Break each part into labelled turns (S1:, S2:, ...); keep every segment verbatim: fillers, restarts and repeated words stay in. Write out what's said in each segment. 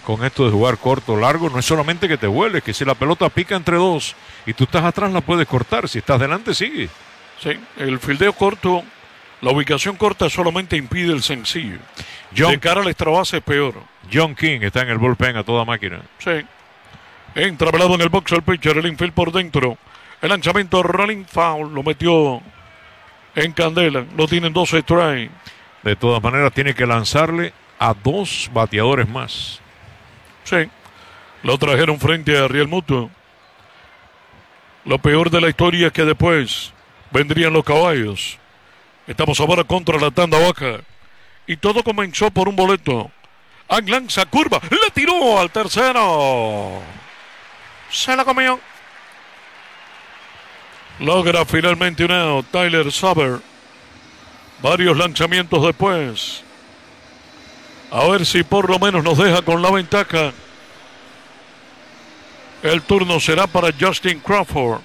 S1: con esto de jugar corto o largo, no es solamente que te vueles, que si la pelota pica entre dos y tú estás atrás la puedes cortar, si estás delante sigue.
S2: Sí, el fildeo corto, la ubicación corta solamente impide el sencillo.
S1: John,
S2: de cara al extra base es peor.
S1: John King está en el bullpen a toda máquina.
S2: Sí. Entra velado en el box el pitcher, el infield por dentro. El lanzamiento rolling foul, lo metió en candela. Lo tienen dos strikes.
S1: De todas maneras tiene que lanzarle a dos bateadores más.
S2: Sí. Lo trajeron frente a Real Muto. Lo peor de la historia es que después vendrían los caballos. Estamos ahora contra la tanda baja. Y todo comenzó por un boleto. Ang lanza curva. Le tiró al tercero. Se la comió. Logra finalmente un out Tyler Saber. Varios lanzamientos después. A ver si por lo menos nos deja con la ventaja. El turno será para Justin Crawford.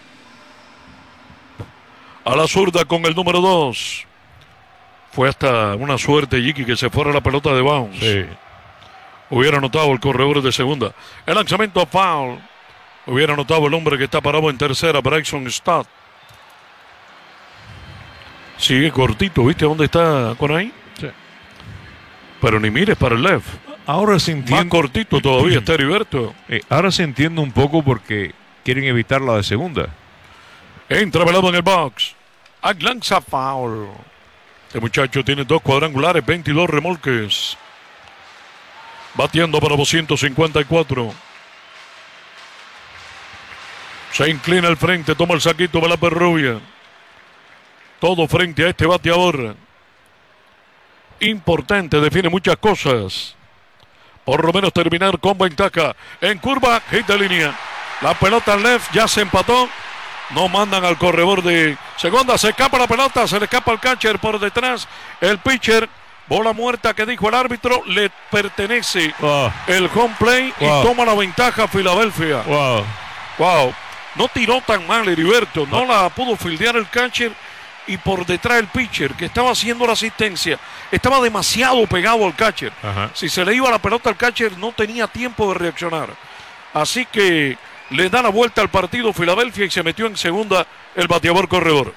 S2: A la zurda con el número dos. Fue hasta una suerte, Jiki, que se fuera la pelota de bounce.
S1: Sí.
S2: Hubiera anotado el corredor de segunda. El lanzamiento foul. Hubiera anotado el hombre que está parado en tercera, Bryson Stott. Sigue cortito, ¿viste dónde está con ahí?
S1: Sí.
S2: Pero ni mires para el left.
S1: Ahora se entiende.
S2: Más cortito todavía está Heriberto.
S1: Eh, ahora se entiende un poco porque quieren evitar la de segunda.
S2: Entra velado en el box. Ang lanza foul. Este muchacho tiene dos cuadrangulares, veintidós remolques. Bateando para doscientos cincuenta y cuatro. Se inclina al frente, toma el saquito de la perrubia. Todo frente a este bateador. Importante, define muchas cosas. Por lo menos terminar con ventaja. En curva, hit de línea. La pelota al left, ya se empató. No mandan al corredor de segunda. Se escapa la pelota, se le escapa al catcher por detrás. El pitcher, bola muerta que dijo el árbitro, le pertenece
S1: Wow.
S2: el home play
S1: Wow.
S2: y toma la ventaja Filadelfia.
S1: Wow.
S2: Wow. No tiró tan mal Heriberto, no la pudo fildear el catcher y por detrás el pitcher que estaba haciendo la asistencia estaba demasiado pegado al catcher.
S1: Ajá.
S2: Si se le iba la pelota al catcher no tenía tiempo de reaccionar. Así que le da la vuelta al partido Filadelfia y se metió en segunda el bateador corredor.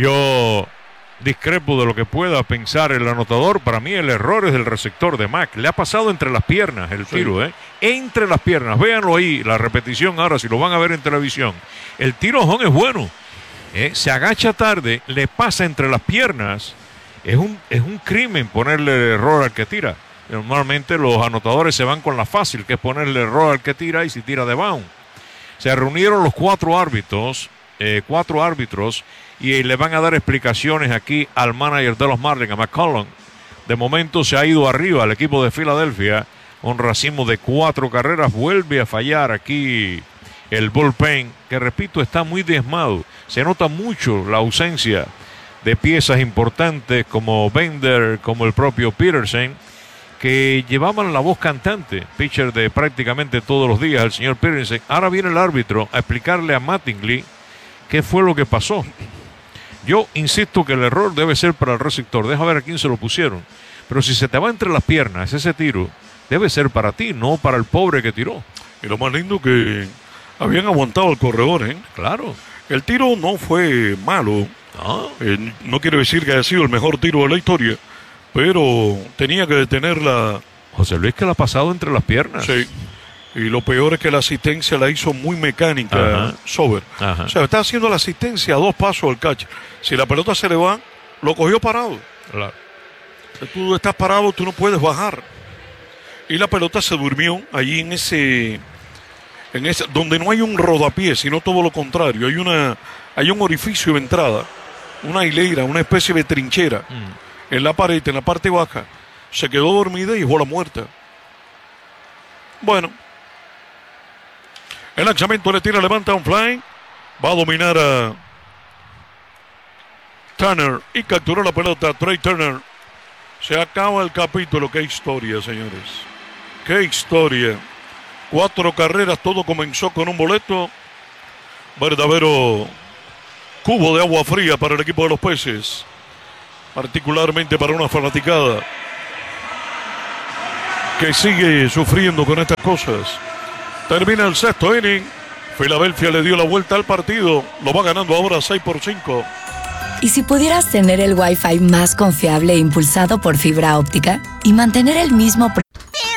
S1: Yo discrepo de lo que pueda pensar el anotador. Para mí el error es del receptor de Mac. Le ha pasado entre las piernas el
S2: Sí.
S1: tiro, ¿eh? Entre las piernas. Véanlo ahí, la repetición ahora, si lo van a ver en televisión. El tiro home es bueno. ¿eh? Se agacha tarde, le pasa entre las piernas. Es un, es un crimen ponerle el error al que tira. Normalmente los anotadores se van con la fácil, que es ponerle el error al que tira y si tira de bound. Se reunieron los cuatro árbitros, eh, cuatro árbitros, y le van a dar explicaciones aquí al manager de los Marlins, a McCollum. De momento se ha ido arriba al equipo de Filadelfia, un racimo de cuatro carreras, vuelve a fallar aquí el bullpen, que repito, está muy diezmado. Se nota mucho la ausencia de piezas importantes como Bender, como el propio Peterson, que llevaban la voz cantante, pitcher de prácticamente todos los días, el señor Peterson. Ahora viene el árbitro a explicarle a Mattingly qué fue lo que pasó. Yo insisto que el error debe ser para el receptor, deja ver a quién se lo pusieron, pero si se te va entre las piernas ese tiro, debe ser para ti, no para el pobre que tiró.
S2: Y lo más lindo que habían aguantado al corredor, ¿eh?
S1: Claro.
S2: El tiro no fue malo.
S1: No.
S2: Eh, no quiere decir que haya sido el mejor tiro de la historia, pero tenía que detenerla.
S1: José Luis, que la ha pasado entre las piernas.
S2: Sí. Y lo peor es que la asistencia la hizo muy mecánica,
S1: Ajá.
S2: Sober.
S1: Ajá.
S2: O sea, está haciendo la asistencia a dos pasos al catcher. Si la pelota se le va, lo cogió parado.
S1: Claro.
S2: Si tú estás parado, tú no puedes bajar. Y la pelota se durmió allí en ese, en ese, donde no hay un rodapié, sino todo lo contrario. Hay una, hay un orificio de entrada, una hilera, una especie de trinchera
S1: Mm.
S2: en la pared, en la parte baja. Se quedó dormida y bola muerta. Bueno. El lanzamiento le tira, levanta un fly. Va a dominar a Turner y capturó la pelota Trey Turner. Se acaba el capítulo. Qué historia, señores. Qué historia. Cuatro carreras, todo comenzó con un boleto. Verdadero cubo de agua fría para el equipo de los Peces. Particularmente para una fanaticada. que sigue sufriendo con estas cosas. Termina el sexto inning. Filadelfia le dio la vuelta al partido. Lo va ganando ahora seis por cinco.
S3: ¿Y si pudieras tener el Wi-Fi más confiable e impulsado por fibra óptica y mantener el mismo pre-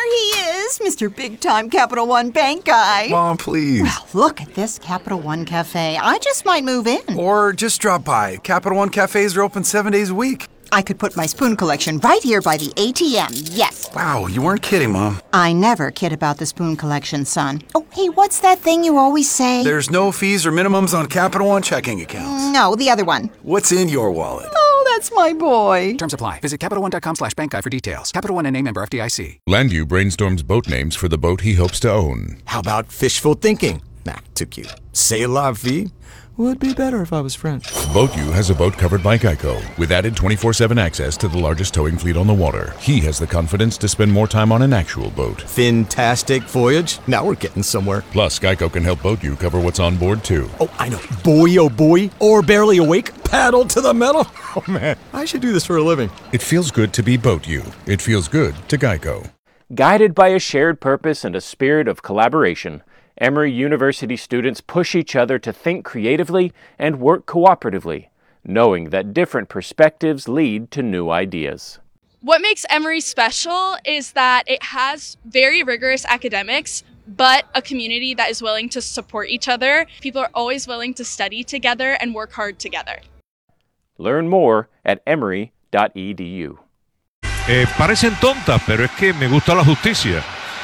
S4: Mister Big Time Capital One Bank guy.
S5: Mom, please.
S4: Well, look at this Capital One Cafe. I just might move in.
S5: Or just drop by. Capital One cafes are open seven days a week.
S4: I could put my spoon collection right here by the A T M, yes.
S5: Wow, you weren't kidding, Mom.
S4: I never kid about the spoon collection, son. Oh, hey, what's that thing you always say?
S5: There's no fees or minimums on Capital One checking accounts.
S4: No, the other one.
S5: What's in your wallet?
S4: Oh, that's my boy.
S6: Terms apply. Visit CapitalOne.com slash bank guide for details. Capital One and A member F D I C.
S7: Landview brainstorms boat names for the boat he hopes to own.
S8: How about fishful thinking? Nah, too cute. C'est la vie? Would be better if I was French.
S7: BoatU has a boat covered by Geico with added twenty-four seven access to the largest towing fleet on the water. He has the confidence to spend more time on an actual boat.
S8: Fantastic voyage. Now we're getting somewhere.
S7: Plus, Geico can help BoatU cover what's on board, too.
S8: Oh, I know. Boy, oh boy. Or barely awake. Paddle to the metal. Oh, man. I should do this for a living.
S7: It feels good to be BoatU. It feels good to Geico.
S9: Guided by a shared purpose and a spirit of collaboration, Emory University students push each other to think creatively and work cooperatively, knowing that different perspectives lead to new ideas.
S10: What makes Emory special is that it has very rigorous academics, but a community that is willing to support each other. People are always willing to study together and work hard together.
S9: Learn more at emory dot e d u.
S1: Eh, parecen tontas, pero es que me gusta la justicia.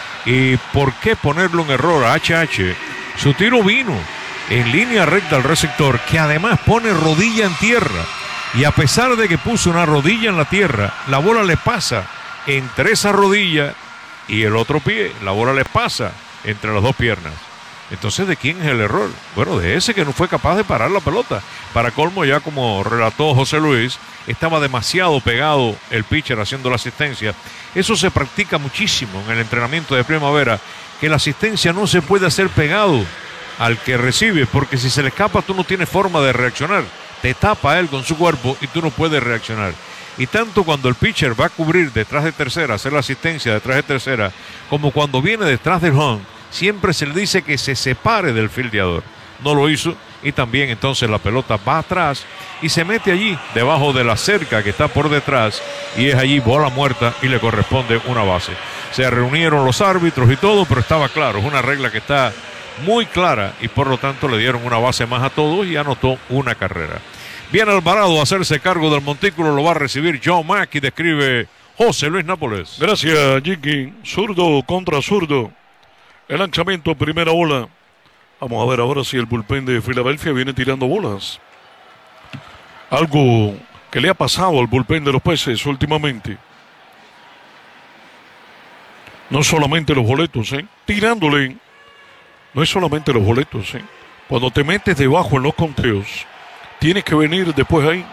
S1: ¿Y por qué ponerle un error a H H? Su tiro vino en línea recta al receptor, que además pone rodilla en tierra. Y a pesar de que puso una rodilla en la tierra, la bola le pasa entre esa rodilla y el otro pie. La bola le pasa entre las dos piernas. Entonces, ¿de quién es el error? Bueno, de ese que no fue capaz de parar la pelota. Para colmo, ya como relató José Luis, estaba demasiado pegado el pitcher haciendo la asistencia. Eso se practica muchísimo en el entrenamiento de primavera, que la asistencia no se puede hacer pegado al que recibe, porque si se le escapa tú no tienes forma de reaccionar. Te tapa él con su cuerpo y tú no puedes reaccionar. Y tanto cuando el pitcher va a cubrir detrás de tercera, hacer la asistencia detrás de tercera, como cuando viene detrás del home, siempre se le dice que se separe del fildeador. No lo hizo y también entonces la pelota va atrás y se mete allí debajo de la cerca que está por detrás y es allí bola muerta y le corresponde una base. Se reunieron los árbitros y todo, pero estaba claro, es una regla que está muy clara y por lo tanto le dieron una base más a todos y anotó una carrera. Viene Alvarado a hacerse cargo del montículo, lo va a recibir John Mack y describe José Luis Nápoles.
S2: Gracias, Jiki. Zurdo contra zurdo. El lanzamiento, primera bola. Vamos a ver ahora si el bullpen de Filadelfia viene tirando bolas. Algo que le ha pasado al bullpen de los Peces últimamente. No solamente los boletos, ¿eh? Tirándole. No es solamente los boletos, ¿eh? Cuando te metes debajo en los conteos, tienes que venir después ahí.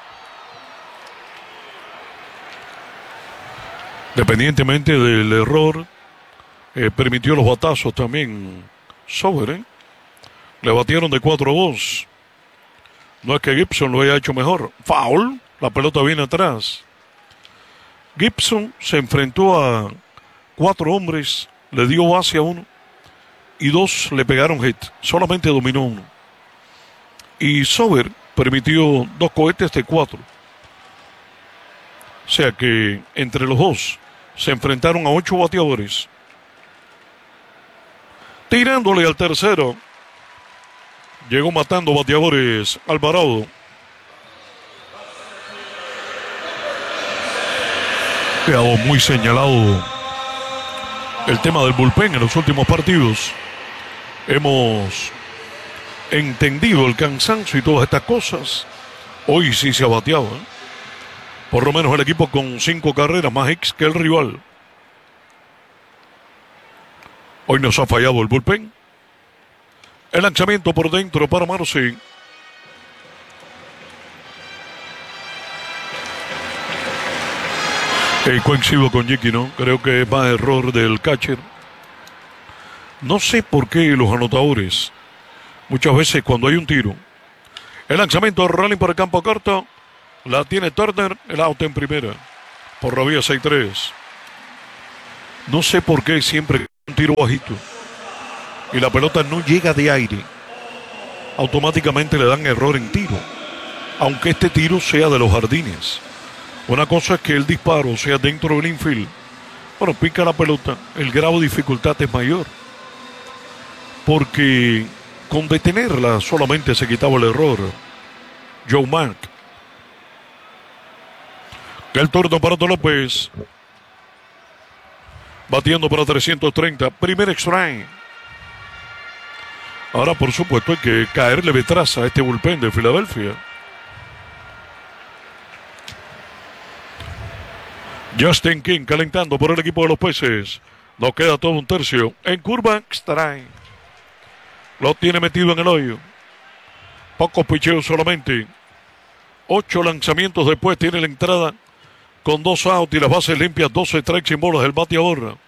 S2: Dependientemente del error, eh, permitió los batazos también. Sauer, ¿eh? Le batieron de cuatro a dos. No es que Gibson lo haya hecho mejor. Foul. La pelota viene atrás. Gibson se enfrentó a cuatro hombres. Le dio base a uno. Y dos le pegaron hit. Solamente dominó uno. Y Sauer permitió dos cohetes de cuatro. O sea que entre los dos se enfrentaron a ocho bateadores. Tirándole al tercero. Llegó matando bateadores Alvarado. Quedó muy señalado el tema del bullpen en los últimos partidos. Hemos entendido el cansancio y todas estas cosas. Hoy sí se ha bateado, ¿eh? Por lo menos el equipo con cinco carreras más X que el rival. Hoy nos ha fallado el bullpen. El lanzamiento por dentro para Marcy. Eh, coincido con Jiki, ¿no? Creo que es más error del catcher. No sé por qué los anotadores, muchas veces cuando hay un tiro, el lanzamiento de Raleigh para el campo corto, la tiene Turner, el out en primera, por la vía seis tres. No sé por qué siempre un tiro bajito y la pelota no llega de aire, automáticamente le dan error en tiro, aunque este tiro sea de los jardines. Una cosa es que el disparo sea dentro del infield. Bueno, pica la pelota, el grado de dificultad es mayor, porque con detenerla solamente se quitaba el error. Joe Mack. El turno para Otto López. Batiendo para trescientos treinta. Primer strike. Ahora, por supuesto, hay que caerle detrás a este bullpen de Filadelfia. Justin King calentando por el equipo de los Peces. Nos queda todo un tercio. En curva, strike. Lo tiene metido en el hoyo. Pocos picheos solamente. Ocho lanzamientos después tiene la entrada con dos outs y las bases limpias, doce strikes sin bolas. El bateador.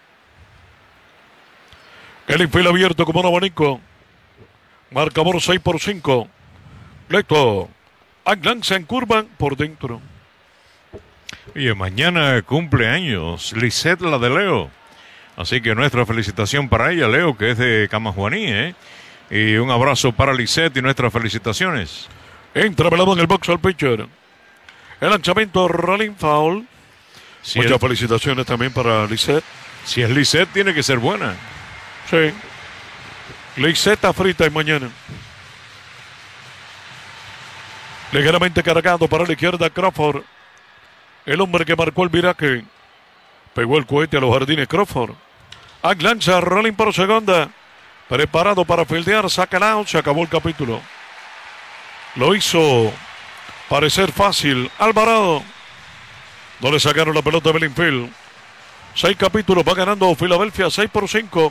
S2: El infield abierto como un abanico. Marcador seis por cinco. Leto. Lanza en curva por dentro.
S1: Oye, mañana cumpleaños Lisette la de Leo. Así que nuestra felicitación para ella, Leo, que es de Camajuaní, ¿eh? Y un abrazo para Lisette y nuestras felicitaciones.
S2: Entra pelado en el box al pitcher. El lanzamiento, rolling foul. Si Muchas es, felicitaciones también para Lisette.
S1: Si es Lisette, tiene que ser buena.
S2: Sí. Lisette está frita y mañana. Ligeramente cargado para la izquierda, Crawford. El hombre que marcó el viraje. Pegó el cohete a los jardines, Crawford. Ag lanza, rolling por segunda. Preparado para fildear, saca el out, se acabó el capítulo. Lo hizo parecer fácil. Alvarado. No le sacaron la pelota de Bellinfield. Seis capítulos, va ganando Filadelfia seis por cinco.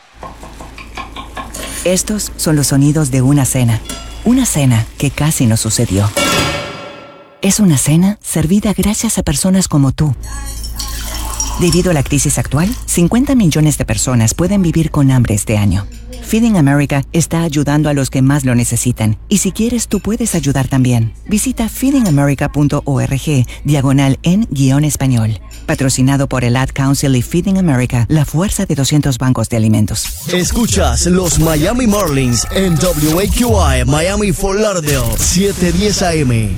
S11: Estos son los sonidos de una cena. Una cena que casi no sucedió. Es una cena servida gracias a personas como tú. Debido a la crisis actual, cincuenta millones de personas pueden vivir con hambre este año. Feeding America está ayudando a los que más lo necesitan. Y si quieres, tú puedes ayudar también. Visita feeding america punto org, diagonal en guión español. Patrocinado por el Ad Council y Feeding America, la fuerza de doscientos bancos de alimentos.
S12: Escuchas los Miami Marlins en W A Q I, Miami Fort Lauderdale, siete diez A M.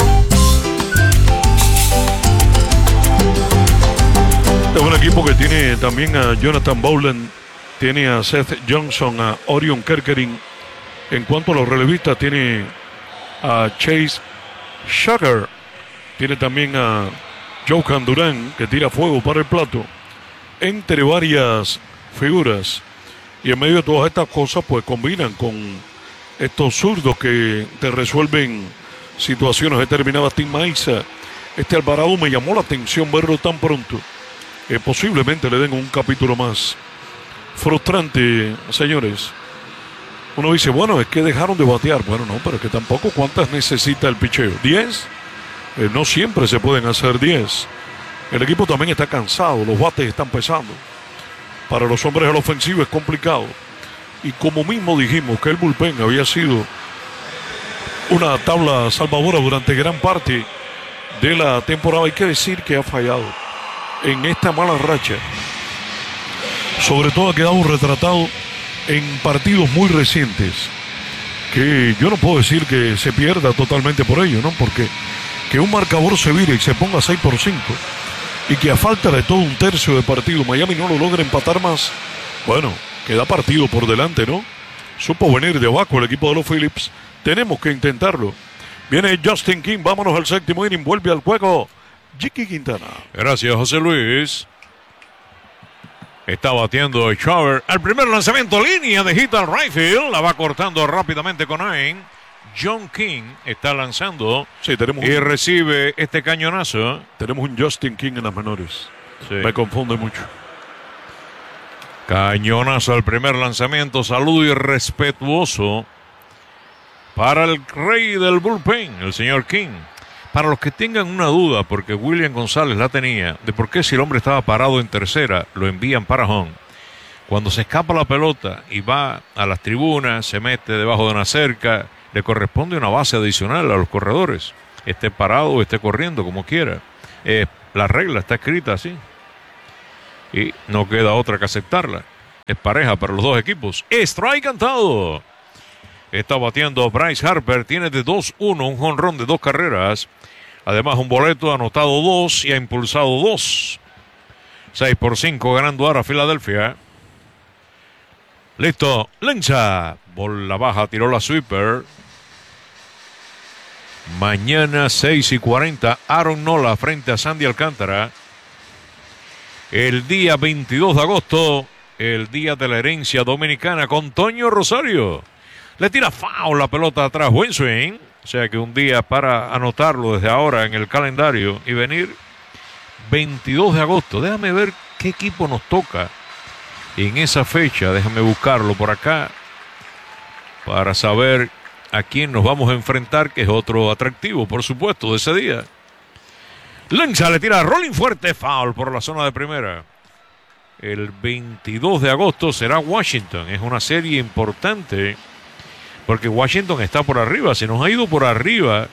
S2: Es un equipo que tiene también a Jonathan Bowlen, tiene a Seth Johnson, a Orion Kerkering. En cuanto a los relevistas, tiene a Chase Sugar, tiene también a Johan Durán, que tira fuego para el plato, entre varias figuras. Y en medio de todas estas cosas, pues combinan con estos zurdos que te resuelven situaciones determinadas. Tim Maiza, este Alvarado me llamó la atención verlo tan pronto. Eh, posiblemente le den un capítulo más. Frustrante, señores. Uno dice, bueno, es que dejaron de batear. Bueno, no, pero es que tampoco. ¿Cuántas necesita el picheo? ¿diez? Eh, no siempre se pueden hacer diez. El equipo también está cansado, los bates están pesando. Para los hombres al ofensivo es complicado. Y como mismo dijimos que el bullpen había sido una tabla salvadora durante gran parte de la temporada, hay que decir que ha fallado en esta mala racha. Sobre todo ha quedado retratado en partidos muy recientes, que yo no puedo decir que se pierda totalmente por ello, ¿no? Porque que un marcador se vire y se ponga seis por cinco y que a falta de todo un tercio de partido Miami no lo logra empatar más, bueno, queda partido por delante, ¿no? Supo venir de abajo el equipo de los Phillips. Tenemos que intentarlo. Viene Justin King, vámonos al séptimo inning, vuelve al juego Jiki Quintana.
S1: Gracias, José Luis. Está bateando Schauber. El primer lanzamiento, línea de hit al right field. La va cortando rápidamente con Ain. John King está lanzando.
S2: Sí, tenemos
S1: y
S2: un,
S1: recibe este cañonazo.
S2: Tenemos un Justin King en las menores. Sí. Me confunde mucho.
S1: Cañonazo al primer lanzamiento. Saludo irrespetuoso para el rey del bullpen, el señor King. Para los que tengan una duda, porque William González la tenía, de por qué si el hombre estaba parado en tercera, lo envían para home. Cuando se escapa la pelota y va a las tribunas, se mete debajo de una cerca, le corresponde una base adicional a los corredores. Esté parado o esté corriendo, como quiera. Eh, la regla está escrita así. Y no queda otra que aceptarla. Es pareja para los dos equipos. Strike cantado. Está bateando Bryce Harper. Tiene de dos uno un jonrón de dos carreras. Además un boleto, ha anotado dos y ha impulsado dos. seis por cinco ganando ahora Filadelfia. Listo, lanza. Bola baja, tiró la sweeper. Mañana seis y cuarenta, Aaron Nola frente a Sandy Alcántara. El día veintidós de agosto, el día de la herencia dominicana con Toño Rosario. Le tira foul la pelota atrás, buen swing. O sea que un día para anotarlo desde ahora en el calendario y venir. veintidós de agosto, déjame ver qué equipo nos toca en esa fecha. Déjame buscarlo por acá para saber a quién nos vamos a enfrentar, que es otro atractivo, por supuesto, de ese día. Lanza, le tira rolling fuerte, foul por la zona de primera. El veintidós de agosto será Washington. Es una serie importante porque Washington está por arriba. Se nos ha ido por arriba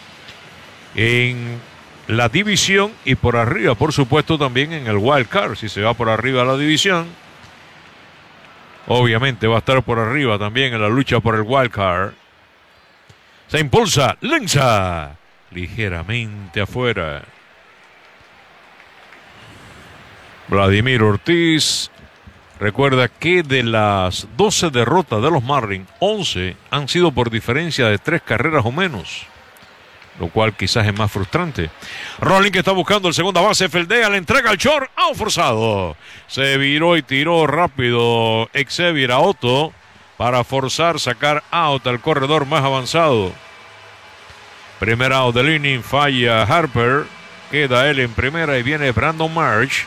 S1: en la división y por arriba, por supuesto, también en el wild card. Si se va por arriba la división, obviamente va a estar por arriba también en la lucha por el wild card. Se impulsa, lanza ligeramente afuera. Vladimir Ortiz recuerda que de las doce derrotas de los Marlins, once han sido por diferencia de tres carreras o menos, lo cual quizás es más frustrante. Rolling, que está buscando el segunda base, feldea, le entrega al short, out forzado. Se viró y tiró rápido Xavier a Otto para forzar, sacar out al corredor más avanzado. Primer out del inning, falla Harper, queda él en primera y viene Brandon Marsh.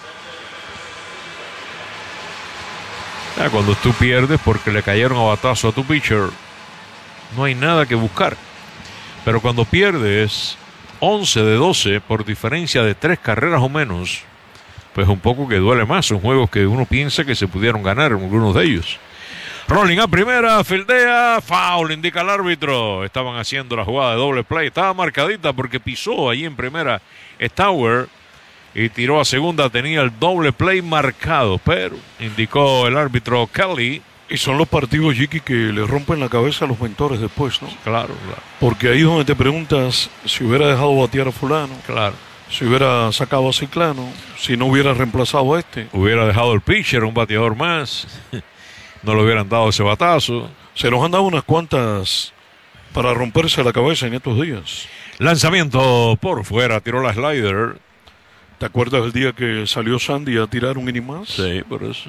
S1: Ya, cuando tú pierdes porque le cayeron a batazo a tu pitcher, no hay nada que buscar. Pero cuando pierdes once de doce por diferencia de tres carreras o menos, pues un poco que duele más. Son juegos que uno piensa que se pudieron ganar, algunos de ellos. Rolling a primera, fildea, foul, indica el árbitro. Estaban haciendo la jugada de doble play. Estaba marcadita porque pisó allí en primera Stauer y tiró a segunda. Tenía el doble play marcado, pero indicó el árbitro Kelly.
S2: Y son los partidos, Jiki, que le rompen la cabeza a los mentores después, ¿no?
S1: Claro, claro.
S2: Porque ahí es donde te preguntas si hubiera dejado batear a fulano.
S1: Claro.
S2: Si hubiera sacado a Ciclano, si no hubiera reemplazado a este.
S1: Hubiera dejado el pitcher, un bateador más. No le hubieran dado ese batazo.
S2: Se nos han dado unas cuantas para romperse la cabeza en estos días.
S1: Lanzamiento por fuera, tiró la slider.
S2: ¿Te acuerdas del día que salió Sandy a tirar un inning más?
S1: Sí, por eso.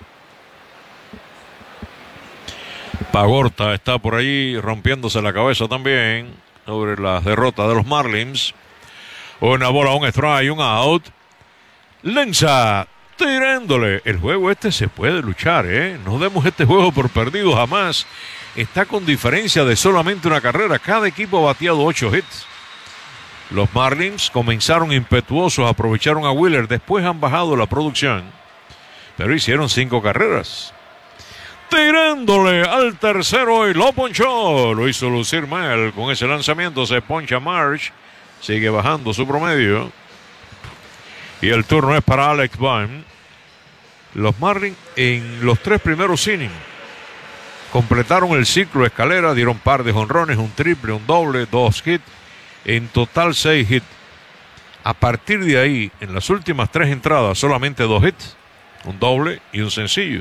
S1: Pagorta está por allí rompiéndose la cabeza también sobre las derrotas de los Marlins. Una bola, un strike, un out. Lanza, tirándole. El juego este se puede luchar, ¿eh? No demos este juego por perdido jamás. Está con diferencia de solamente una carrera. Cada equipo ha bateado ocho hits. Los Marlins comenzaron impetuosos, aprovecharon a Wheeler. Después han bajado la producción, pero hicieron cinco carreras. Tirándole al tercero y lo ponchó. Lo hizo lucir mal. Con ese lanzamiento se poncha Marsh. Sigue bajando su promedio. Y el turno es para Alex Bohm. Los Marlins en los tres primeros innings completaron el ciclo escalera. Dieron par de jonrones, un triple, un doble, dos hits. En total seis hits. A partir de ahí, en las últimas tres entradas, solamente dos hits, un doble y un sencillo.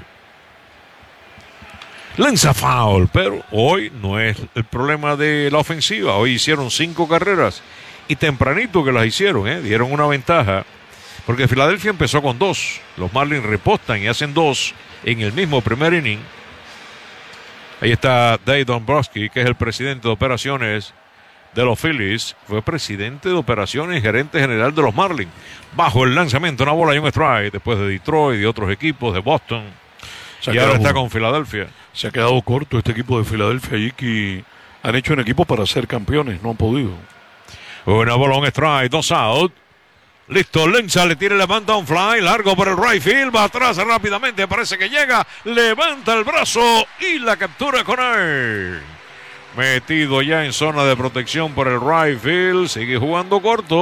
S1: Lanza foul, pero hoy no es el problema de la ofensiva. Hoy hicieron cinco carreras y tempranito que las hicieron, ¿eh? Dieron una ventaja porque Filadelfia empezó con dos. Los Marlins repostan y hacen dos en el mismo primer inning. Ahí está Dave Dombrowski, que es el presidente de operaciones de los Phillies. Fue presidente de operaciones y gerente general de los Marlins. Bajo el lanzamiento, una bola y un strike después de Detroit y de otros equipos de Boston. Y ahora está con Filadelfia.
S2: Se ha quedado corto este equipo de Filadelfia y que han hecho un equipo para ser campeones, no han podido.
S1: Una bola, un strike, dos out. Listo, Lenza le tira, levanta un fly, largo por el right field, va atrás rápidamente, parece que llega, levanta el brazo y la captura con él. Metido ya en zona de protección por el right field, sigue jugando corto.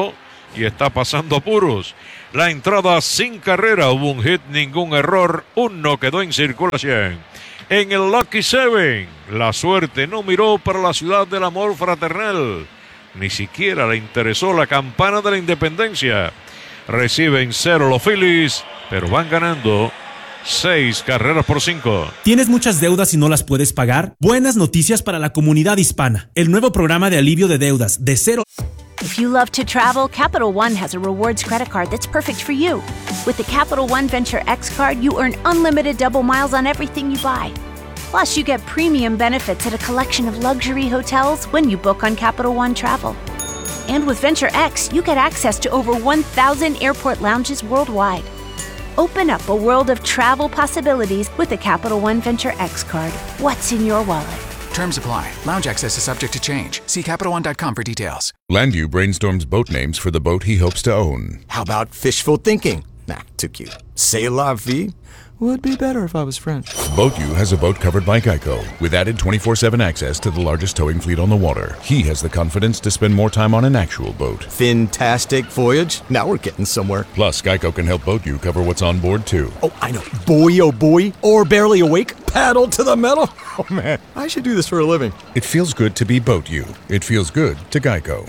S1: y está pasando apuros. La entrada sin carrera, hubo un hit, ningún error, uno quedó en circulación. En el Lucky Seven, la suerte no miró para la ciudad del amor fraternal. Ni siquiera le interesó la campana de la independencia. Reciben cero los Phillies, pero van ganando seis carreras por cinco.
S13: ¿Tienes muchas deudas y no las puedes pagar? Buenas noticias para la comunidad hispana. El nuevo programa de alivio de deudas de cero.
S14: If you love to travel, Capital One has a rewards credit card that's perfect for you. With the Capital One Venture X card, you earn unlimited double miles on everything you buy. Plus, you get premium benefits at a collection of luxury hotels when you book on Capital One Travel. And with Venture X, you get access to over one thousand airport lounges worldwide. Open up a world of travel possibilities with the Capital One Venture X card. What's in your wallet?
S6: Terms apply. Lounge access is subject to change. See Capital One dot com for details.
S7: Landview brainstorms boat names for the boat he hopes to own.
S8: How about fishful thinking? Nah, too cute. C'est la vie? Would be better if I was French.
S7: BoatU has a boat covered by Geico with added twenty-four seven access to the largest towing fleet on the water. He has the confidence to spend more time on an actual boat.
S8: Fantastic voyage. Now we're getting somewhere.
S7: Plus, Geico can help BoatU cover what's on board, too.
S8: Oh, I know. Boy, oh boy. Or barely awake. Paddle to the metal. Oh, man. I should do this for a living.
S7: It feels good to be BoatU. It feels good to Geico.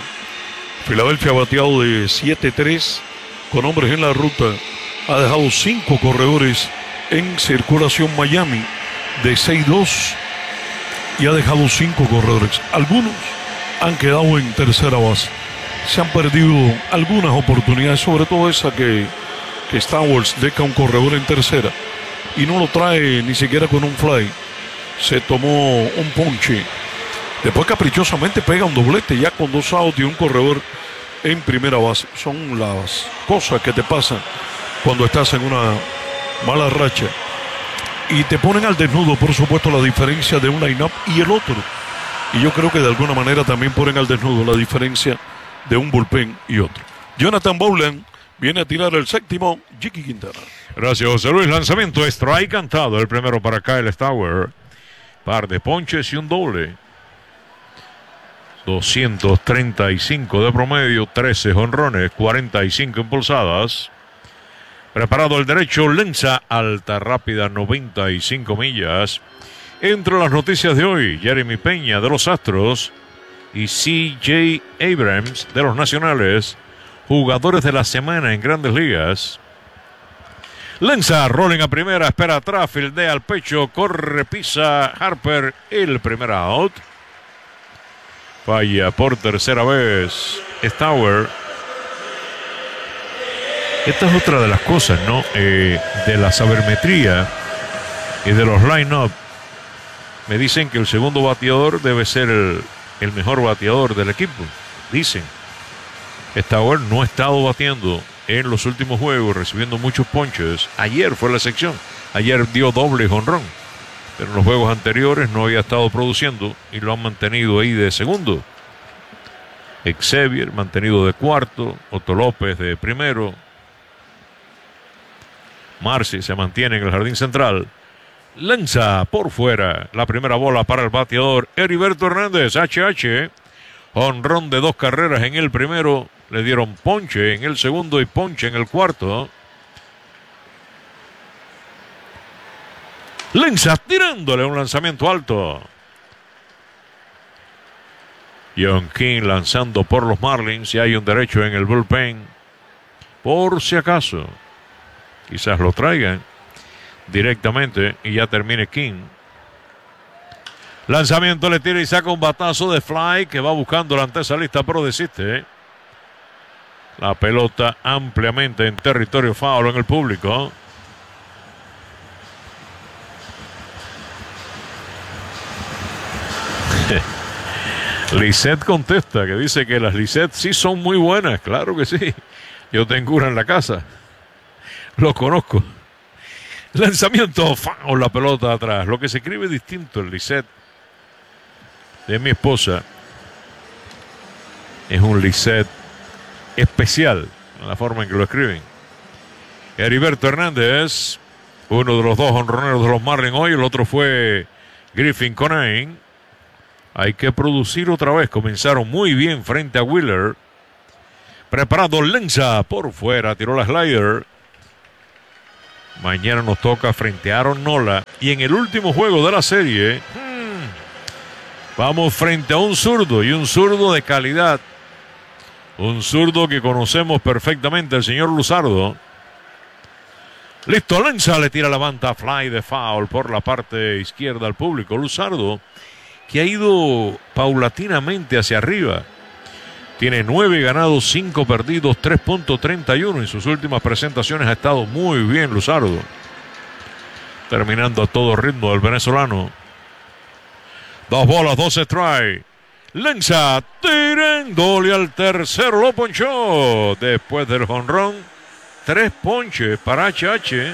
S2: Filadelfia ha bateado de siete tres con hombres en la ruta. Ha dejado cinco corredores en circulación. Miami de seis dos y ha dejado cinco corredores. Algunos han quedado en tercera base. Se han perdido algunas oportunidades, sobre todo esa que, que Stowers deja un corredor en tercera y no lo trae ni siquiera con un fly. Se tomó un ponche. Después caprichosamente pega un doblete ya con dos outs y un corredor en primera base. Son las cosas que te pasan cuando estás en una mala racha y te ponen al desnudo, por supuesto, la diferencia de un line-up y el otro. Y yo creo que de alguna manera también ponen al desnudo la diferencia de un bullpen y otro. Jonathan Bowlen viene a tirar el séptimo. Jiki Quintana.
S1: Gracias, José Luis. Lanzamiento, strike cantado. El primero para Kyle Stowers. Par de ponches y un doble. doscientos treinta y cinco de promedio, trece jonrones, cuarenta y cinco impulsadas. Preparado el derecho, Lenza, alta rápida, noventa y cinco millas. Entre las noticias de hoy, Jeremy Peña de los Astros y C J Abrams de los Nacionales, jugadores de la semana en Grandes Ligas. Lenza, rolling a primera, espera atrás, fildea al pecho, corre, pisa Harper, el primer out. Falla por tercera vez Stowers. Esta es otra de las cosas, ¿no? Eh, de la sabermetría y de los line-up. Me dicen que el segundo bateador debe ser el, el mejor bateador del equipo. Dicen. Stowers no ha estado batiendo en los últimos juegos, recibiendo muchos ponches. Ayer fue la excepción. Ayer dio doble jonrón. Pero en los juegos anteriores no había estado produciendo y lo han mantenido ahí de segundo. Xavier mantenido de cuarto. Otto López de primero. Marcy se mantiene en el jardín central. Lanza por fuera. La primera bola para el bateador Heriberto Hernández. H H. Jonrón de dos carreras en el primero. Le dieron ponche en el segundo y ponche en el cuarto. Lenza tirándole un lanzamiento alto. John King lanzando por los Marlins. Y hay un derecho en el bullpen. Por si acaso. Quizás lo traigan directamente y ya termine King. Lanzamiento, le tira y saca un batazo de fly que va buscando la antesa lista, pero desiste. La pelota ampliamente en territorio foul en el público. Lisette contesta que dice que las Lisette sí son muy buenas. Claro que sí. Yo tengo una en la casa. Lo conozco. Lanzamiento, foul, la pelota atrás. Lo que se escribe distinto el Lisette de mi esposa es un Lisette especial en la forma en que lo escriben. Heriberto Hernández, uno de los dos honroneros de los Marlins hoy, el otro fue Griffin Conine. Hay que producir otra vez. Comenzaron muy bien frente a Wheeler. Preparado Lenza por fuera, tiró la slider. Mañana nos toca frente a Aaron Nola. Y en el último juego de la serie, hmm, vamos frente a un zurdo, y un zurdo de calidad. Un zurdo que conocemos perfectamente, el señor Luzardo. Listo, Lenza le tira la banda, fly de foul por la parte izquierda al público. Luzardo, que ha ido paulatinamente hacia arriba. Tiene nueve ganados, cinco perdidos, tres punto treinta y uno. En sus últimas presentaciones ha estado muy bien Luzardo. Terminando a todo ritmo el venezolano. Dos bolas, dos strikes. Lenza tirándole al tercero, lo ponchó. Después del jonrón, tres ponches para H H.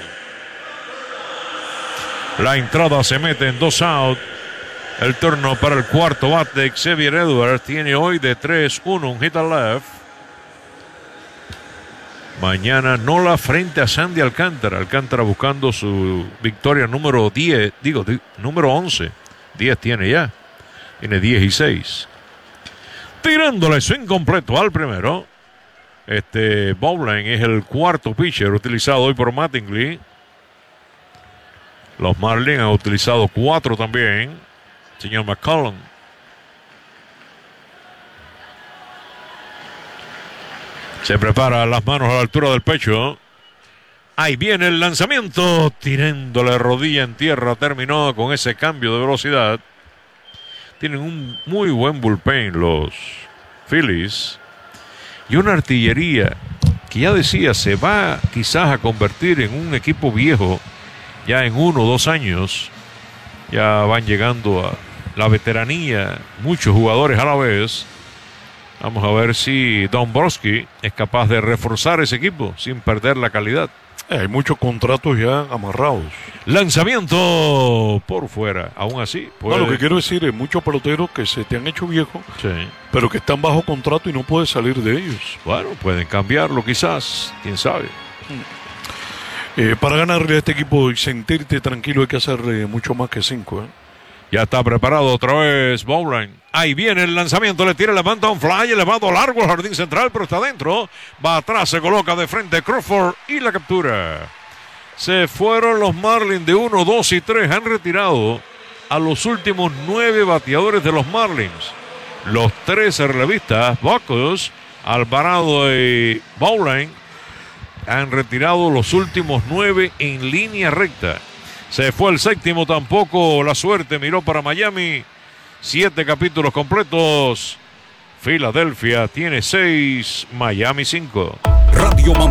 S1: La entrada se mete en dos out. El turno para el cuarto bate, Xavier Edwards tiene hoy de tres uno, un hit al left. Mañana Nola frente a Sandy Alcántara. Alcántara buscando su victoria número diez, digo, número once. diez tiene ya. Tiene dieciséis. Tirándole swing completo al primero. Este Bowling es el cuarto pitcher utilizado hoy por Mattingly. Los Marlins han utilizado cuatro también. Señor McCollum. Se prepara las manos a la altura del pecho. Ahí viene el lanzamiento. Tirándole rodilla en tierra. Terminó con ese cambio de velocidad. Tienen un muy buen bullpen los Phillies. Y una artillería que ya decía se va quizás a convertir en un equipo viejo. Ya en uno o dos años. Ya van llegando a la veteranía, muchos jugadores a la vez. Vamos a ver si Dombrowski es capaz de reforzar ese equipo sin perder la calidad.
S2: Eh, hay muchos contratos ya amarrados.
S1: Lanzamiento por fuera, aún así. Puede...
S2: No, lo que quiero decir es muchos peloteros que se te han hecho viejos,
S1: sí,
S2: pero que están bajo contrato y no puedes salir de ellos.
S1: Bueno, pueden cambiarlo quizás, quién sabe.
S2: Eh, para ganarle a este equipo y sentirte tranquilo hay que hacer eh, mucho más que cinco. ¿eh?
S1: Ya está preparado otra vez Bowling. Ahí viene el lanzamiento, le tira, levanta un fly, elevado largo al jardín central, pero está adentro. Va atrás, se coloca de frente Crawford y la captura. Se fueron los Marlins de uno, dos y tres. Han retirado a los últimos nueve bateadores de los Marlins. Los tres relevistas, Buckus, Alvarado y Bowling, han retirado los últimos nueve en línea recta. Se fue el séptimo, tampoco la suerte miró para Miami. Siete capítulos completos. Filadelfia tiene seis, Miami cinco.
S15: Radio Mamá.